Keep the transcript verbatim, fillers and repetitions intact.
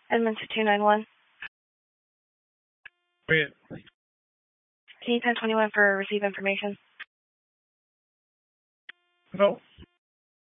Edmonton two nine one. Wait. Can you ten twenty-one for receive information? No.